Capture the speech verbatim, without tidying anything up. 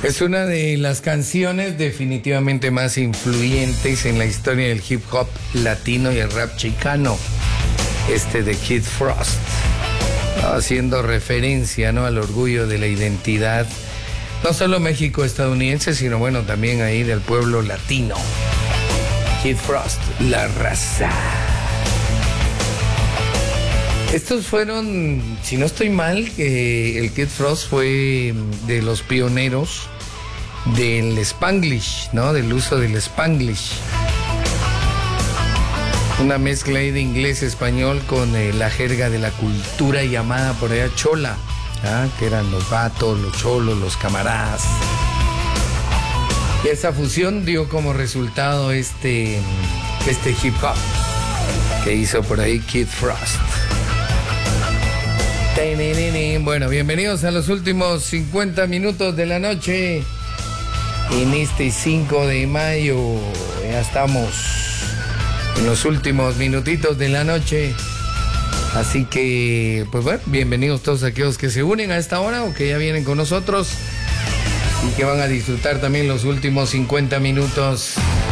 Es una de las canciones definitivamente más influyentes en la historia del hip hop latino y el rap chicano. Este de Kid Frost, ¿no? Haciendo referencia, ¿no?, al orgullo de la identidad, no solo México-estadounidense, sino bueno, también ahí del pueblo latino. Kid Frost, la raza. Estos fueron, si no estoy mal, que el Kid Frost fue de los pioneros del Spanglish, ¿no? Del uso del Spanglish. Una mezcla ahí de inglés-español con eh, la jerga de la cultura llamada por allá chola, ¿ah? Que eran los vatos, los cholos, los camaradas. Y esa fusión dio como resultado este, este hip hop que hizo por ahí Kid Frost. Bueno, bienvenidos a los últimos cincuenta minutos de la noche. En este cinco de mayo, ya estamos en los últimos minutitos de la noche. Así que, pues bueno, bienvenidos todos aquellos que se unen a esta hora o que ya vienen con nosotros y que van a disfrutar también los últimos cincuenta minutos